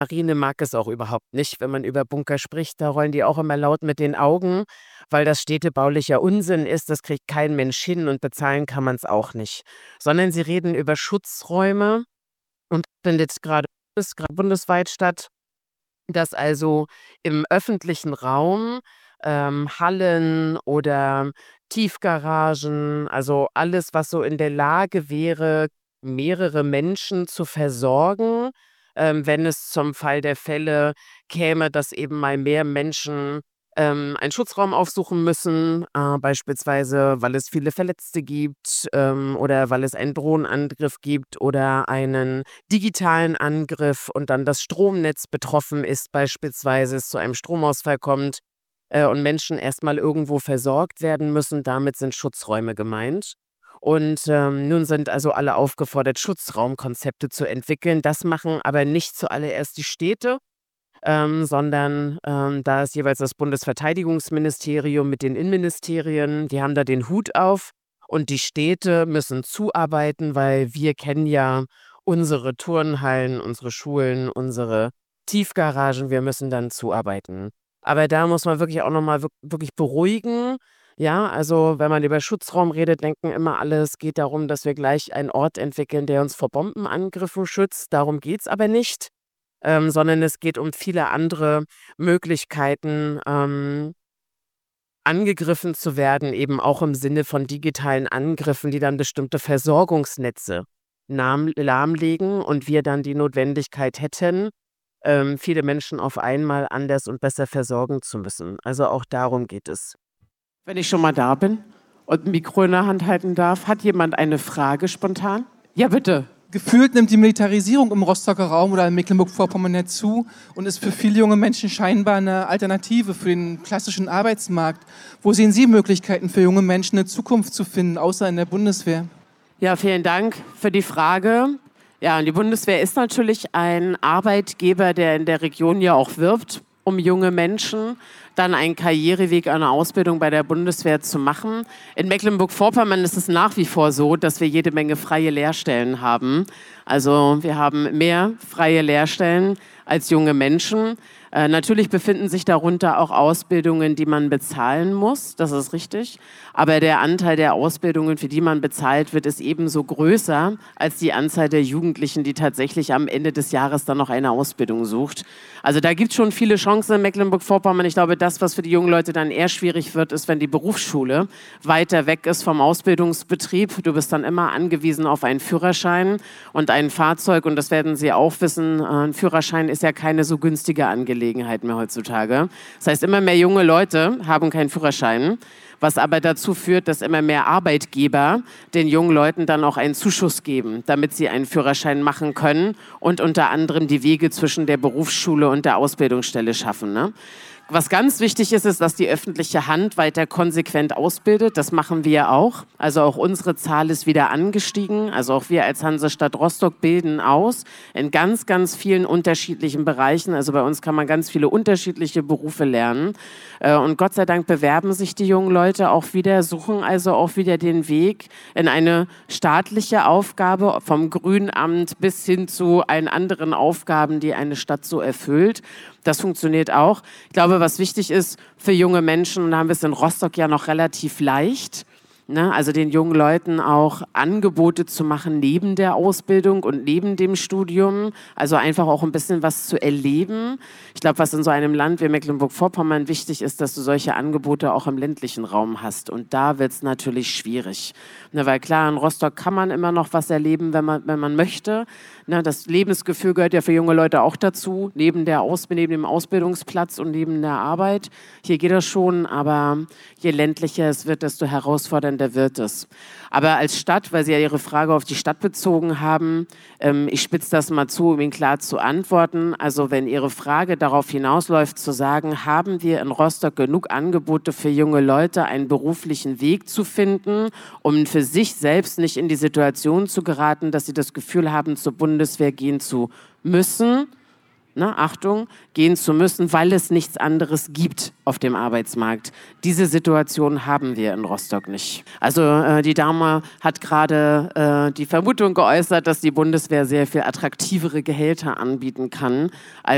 Marine mag es auch überhaupt nicht, wenn man über Bunker spricht. Da rollen die auch immer laut mit den Augen, weil das städtebaulicher Unsinn ist. Das kriegt kein Mensch hin und bezahlen kann man es auch nicht. Sondern sie reden über Schutzräume und findet gerade bundesweit statt, dass also im öffentlichen Raum Hallen oder Tiefgaragen, also alles, was so in der Lage wäre, mehrere Menschen zu versorgen, wenn es zum Fall der Fälle käme, dass eben mal mehr Menschen einen Schutzraum aufsuchen müssen, beispielsweise, weil es viele Verletzte gibt, oder weil es einen Drohnenangriff gibt oder einen digitalen Angriff und dann das Stromnetz betroffen ist, beispielsweise es zu einem Stromausfall kommt, und Menschen erstmal irgendwo versorgt werden müssen. Damit sind Schutzräume gemeint. Und nun sind also alle aufgefordert, Schutzraumkonzepte zu entwickeln. Das machen aber nicht zuallererst die Städte, sondern da ist jeweils das Bundesverteidigungsministerium mit den Innenministerien, die haben da den Hut auf und die Städte müssen zuarbeiten, weil wir kennen ja unsere Turnhallen, unsere Schulen, unsere Tiefgaragen, wir müssen dann zuarbeiten. Aber da muss man wirklich auch nochmal wirklich beruhigen. Ja, also wenn man über Schutzraum redet, denken immer alle, es geht darum, dass wir gleich einen Ort entwickeln, der uns vor Bombenangriffen schützt. Darum geht es aber nicht, sondern es geht um viele andere Möglichkeiten, angegriffen zu werden, eben auch im Sinne von digitalen Angriffen, die dann bestimmte Versorgungsnetze lahmlegen und wir dann die Notwendigkeit hätten, viele Menschen auf einmal anders und besser versorgen zu müssen. Also auch darum geht es. Wenn ich schon mal da bin und ein Mikro in der Hand halten darf, hat jemand eine Frage spontan? Ja, bitte. Gefühlt nimmt die Militarisierung im Rostocker Raum oder in Mecklenburg-Vorpommern nicht zu und ist für viele junge Menschen scheinbar eine Alternative für den klassischen Arbeitsmarkt. Wo sehen Sie Möglichkeiten für junge Menschen, eine Zukunft zu finden, außer in der Bundeswehr? Ja, vielen Dank für die Frage. Ja, und die Bundeswehr ist natürlich ein Arbeitgeber, der in der Region ja auch wirbt, um junge Menschen dann einen Karriereweg, eine Ausbildung bei der Bundeswehr zu machen. In Mecklenburg-Vorpommern ist es nach wie vor so, dass wir jede Menge freie Lehrstellen haben. Also wir haben mehr freie Lehrstellen als junge Menschen. Natürlich befinden sich darunter auch Ausbildungen, die man bezahlen muss, das ist richtig. Aber der Anteil der Ausbildungen, für die man bezahlt wird, ist ebenso größer als die Anzahl der Jugendlichen, die tatsächlich am Ende des Jahres dann noch eine Ausbildung sucht. Also da gibt es schon viele Chancen in Mecklenburg-Vorpommern. Ich glaube, das, was für die jungen Leute dann eher schwierig wird, ist, wenn die Berufsschule weiter weg ist vom Ausbildungsbetrieb. Du bist dann immer angewiesen auf einen Führerschein und ein Fahrzeug. Und das werden Sie auch wissen, ein Führerschein ist ja keine so günstige Angelegenheit mehr heutzutage. Das heißt, immer mehr junge Leute haben keinen Führerschein, was aber dazu führt, dass immer mehr Arbeitgeber den jungen Leuten dann auch einen Zuschuss geben, damit sie einen Führerschein machen können und unter anderem die Wege zwischen der Berufsschule und der Ausbildungsstelle schaffen, ne? Was ganz wichtig ist, ist, dass die öffentliche Hand weiter konsequent ausbildet. Das machen wir auch. Also auch unsere Zahl ist wieder angestiegen. Also auch wir als Hansestadt Rostock bilden aus in ganz, ganz vielen unterschiedlichen Bereichen. Also bei uns kann man ganz viele unterschiedliche Berufe lernen. Und Gott sei Dank bewerben sich die jungen Leute auch wieder, suchen also auch wieder den Weg in eine staatliche Aufgabe vom Grünamt bis hin zu allen anderen Aufgaben, die eine Stadt so erfüllt. Das funktioniert auch. Ich glaube, was wichtig ist für junge Menschen, und da haben wir es in Rostock ja noch relativ leicht, ne? Also den jungen Leuten auch Angebote zu machen neben der Ausbildung und neben dem Studium, also einfach auch ein bisschen was zu erleben. Ich glaube, was in so einem Land wie Mecklenburg-Vorpommern wichtig ist, dass du solche Angebote auch im ländlichen Raum hast. Und da wird es natürlich schwierig. Ne, weil klar, in Rostock kann man immer noch was erleben, wenn man möchte. Ne, das Lebensgefühl gehört ja für junge Leute auch dazu, neben dem Ausbildungsplatz und neben der Arbeit. Hier geht das schon, aber je ländlicher es wird, desto herausfordernder wird es. Aber als Stadt, weil Sie ja Ihre Frage auf die Stadt bezogen haben, ich spitze das mal zu, um Ihnen klar zu antworten. Also wenn Ihre Frage darauf hinausläuft, zu sagen, haben wir in Rostock genug Angebote für junge Leute, einen beruflichen Weg zu finden, um für sich selbst nicht in die Situation zu geraten, dass sie das Gefühl haben, zur Bundeswehr gehen zu müssen, ne, Achtung, gehen zu müssen, weil es nichts anderes gibt auf dem Arbeitsmarkt. Diese Situation haben wir in Rostock nicht. Also die Dame hat gerade die Vermutung geäußert, dass die Bundeswehr sehr viel attraktivere Gehälter anbieten kann als